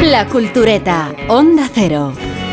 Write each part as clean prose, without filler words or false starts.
La Cultureta, Onda Cero.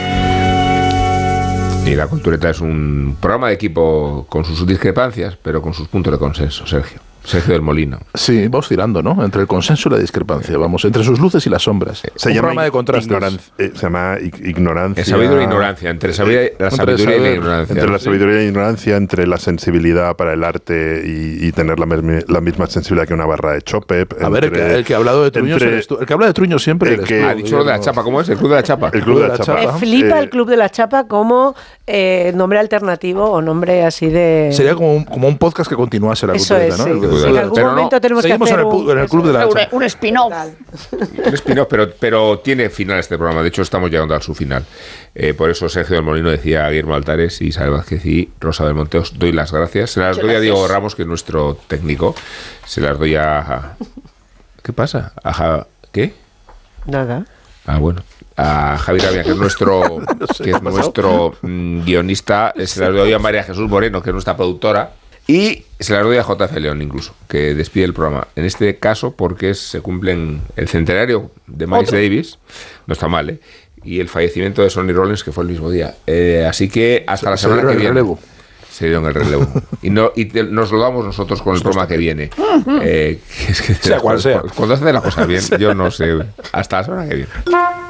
Y La Cultureta es un programa de equipo con sus discrepancias, pero con sus puntos de consenso, Sergio del Molino. Sí, va oscilando, ¿no? Entre el consenso y la discrepancia, vamos, entre sus luces y las sombras. Se un llama programa de contrastes. se llama ignorancia. Es sabiduría e ignorancia, entre la sabiduría y la ignorancia. Entre la sabiduría y la ignorancia, entre la sensibilidad para el arte y tener la misma sensibilidad que una barra de chope. A ver, el que ha hablado de truños eres tú. El que habla de truños siempre eres tú. Ha dicho lo de la chapa, ¿cómo es? El Club de la Chapa. El Club de la Chapa. Me flipa el Club de la Chapa como nombre alternativo o nombre así de... Sería como un podcast que continuase La Cultureta, ¿no? Sí. Sí. En algún momento tenemos que hacer en el Club de la Chapa. un spin-off. Un spin-off, pero tiene final este programa. De hecho, estamos llegando a su final. Por eso Sergio del Molino decía a Guillermo Altares, Isabel Vázquez y Rosa Belmonte, os doy las gracias. Se las doy a Diego Ramos, que es nuestro técnico. Se las doy a... ¿Qué pasa? ¿Qué? Nada. Bueno. A Javi Rabia, que es nuestro, guionista. Se las doy a María Jesús Moreno, que es nuestra productora. Y se las doy a JF León incluso, que despide el programa. En este caso porque se cumplen el centenario de Miles Davis, no está mal, ¿eh? Y el fallecimiento de Sonny Rollins, que fue el mismo día. Así que hasta la semana que viene. Se dieron el relevo. Y nos lo damos nosotros con el programa que viene. Sea cual sea. Cuando hace las cosas bien, yo no sé. Hasta la semana que viene.